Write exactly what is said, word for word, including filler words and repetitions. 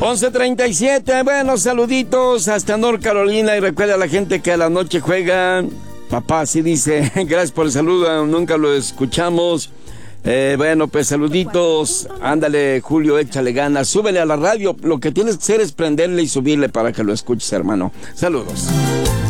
once treinta y siete, bueno, saluditos hasta North Carolina y recuerda a la gente que a la noche juegan. Papá así dice, gracias por el saludo, nunca lo escuchamos. Eh, bueno, pues saluditos, ándale Julio, échale ganas, súbele a la radio, lo que tienes que hacer es prenderle y subirle para que lo escuches, hermano. Saludos.